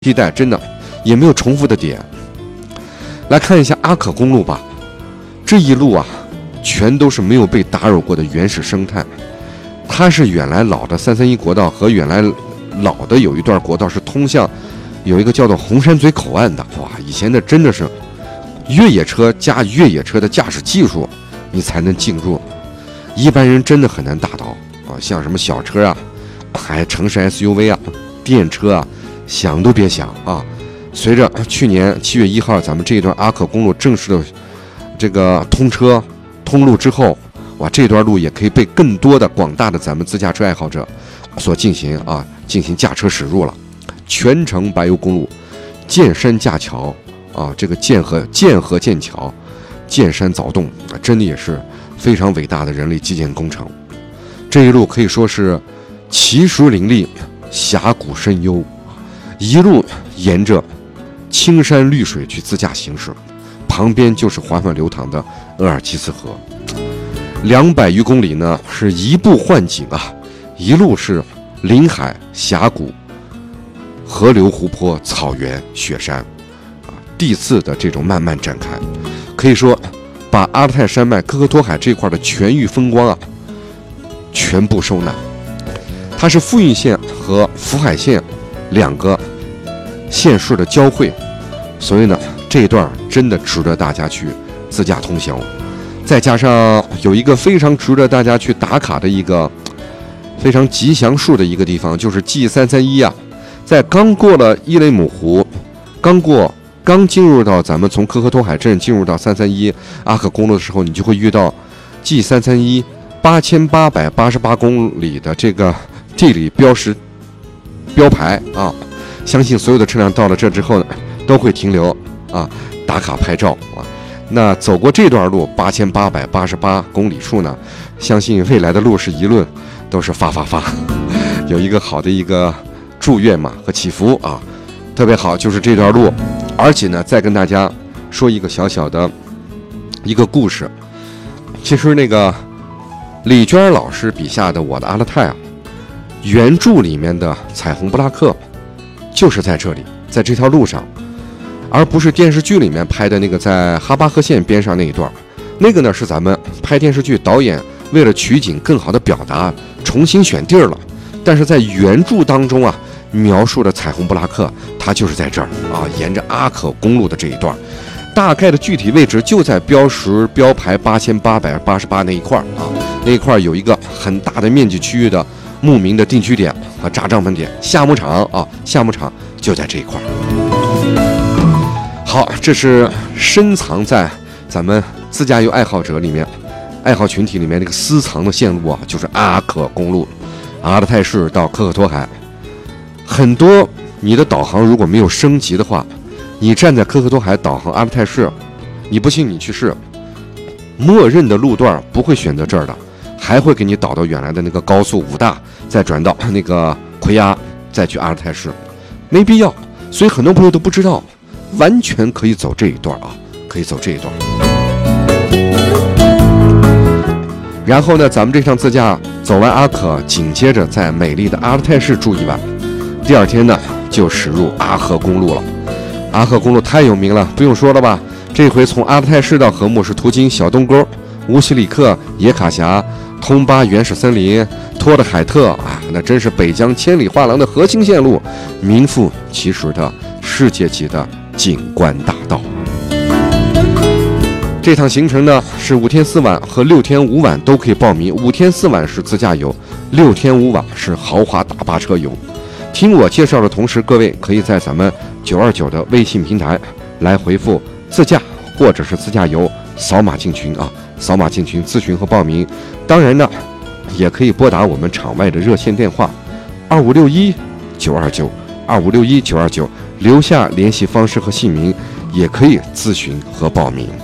替代，真的也没有重复的点。来看一下阿可公路吧，这一路啊，全都是没有被打扰过的原始生态。它是原来老的331国道和原来老的有一段国道是通向有一个叫做红山嘴口岸的。哇，以前的真的是越野车加越野车的驾驶技术，你才能进入，一般人真的很难达到啊。像什么小车啊，还城市 SUV 啊，电车啊，想都别想啊！随着去年7月1号，咱们这一段阿可公路正式的这个通路之后，哇，这段路也可以被更多的广大的咱们自驾车爱好者所进行驾车驶入了。全程柏油公路，见山架桥啊，这个剑河剑桥，见山凿洞，真的也是非常伟大的人类基建工程。这一路可以说是奇石林立，峡谷深幽，一路沿着青山绿水去自驾行驶，旁边就是缓缓流淌的鄂尔济斯河。200余公里呢，是一步换景啊，一路是林海、峡谷、河流、湖泊、草原、雪山啊，地次的这种慢慢展开，可以说把阿勒泰山脉科克托海这块的全域风光啊，全部收纳。它是富蕴县和福海县2个县市的交汇，所以呢，这一段真的值得大家去自驾通行。再加上有一个非常值得大家去打卡的一个非常吉祥树的一个地方，就是 G331啊，在刚过了伊雷姆湖，刚进入到咱们从科克托海镇进入到331阿可公路的时候，你就会遇到 G331 8888公里的这个地理标牌啊。相信所有的车辆到了这之后呢，都会停留啊，打卡拍照啊。那走过这段路8888公里处呢，相信未来的路是一路都是发，有一个好的一个祝愿嘛和祈福啊，特别好，就是这段路。而且呢，再跟大家说一个小小的一个故事。其实那个李娟老师笔下的《我的阿勒泰》啊，原著里面的彩虹布拉克就是在这里，在这条路上，而不是电视剧里面拍的那个在哈巴河线边上那一段。那个呢是咱们拍电视剧导演为了取景更好的表达，重新选地儿了。但是在原著当中啊，描述的彩虹布拉克，它就是在这儿啊，沿着阿可公路的这一段，大概的具体位置就在标牌8888那一块啊，那一块有一个很大的面积区域的牧民的定居点和扎帐篷点，夏牧场就在这一块。好，这是深藏在咱们自驾游爱好者里面、爱好群体里面那个私藏的线路啊，就是阿可公路，阿勒泰市到科克托海。很多你的导航如果没有升级的话，你站在科克托海导航阿勒泰市，你不信你去试，默认的路段不会选择这儿的，还会给你导到原来的那个高速5大，再转到那个奎亚，再去阿勒泰市，没必要。所以很多朋友都不知道，完全可以走这一段啊，可以走这一段。然后呢，咱们这趟自驾走完阿可，紧接着在美丽的阿勒泰市住一晚，第二天呢就驶入阿赫公路了。阿赫公路太有名了，不用说了吧？这回从阿勒泰市到禾木是途经小东沟、乌西里克、野卡峡、通巴原始森林、托的海特啊，那真是北疆千里画廊的核心线路，名副其实的世界级的景观大道。这趟行程呢是5天4晚和6天5晚都可以报名，5天4晚是自驾游，6天5晚是豪华大巴车游。听我介绍的同时，各位可以在咱们929的微信平台来回复自驾或者是自驾游，扫码进群啊，扫码进群咨询和报名。当然呢，也可以拨打我们场外的热线电话2561-929，2561-929，留下联系方式和姓名，也可以咨询和报名。